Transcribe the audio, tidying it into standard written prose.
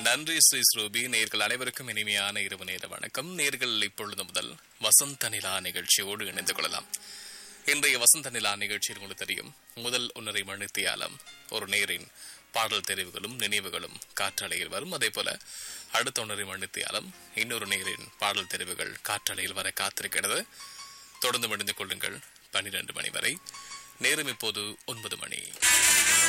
நன்றி ஸ்ரீ ஸ்ரூபி. நேர்கள் அனைவருக்கும் இனிமையான இரவு நேர வணக்கம். நேர்கள் இப்பொழுது முதல் வசந்த நிலா நிகழ்ச்சியோடு இணைந்து கொள்ளலாம். இன்றைய வசந்த நிலா நிகழ்ச்சியில் உங்களுக்கு தெரியும், முதல் 1.5 மணித்தியாலம் ஒரு நேரின் பாடல் தெரிவுகளும் நினைவுகளும் காற்றலையில் வரும். அதே போல அடுத்த 1.5 மணித்தியாலம் இன்னொரு நேரின் பாடல் தெரிவுகள் காற்றலையில் வர காத்திருக்கிறது. தொடர்ந்து மணிந்து கொள்ளுங்கள் 12 மணி வரை. நேரம் இப்போது 9 மணி.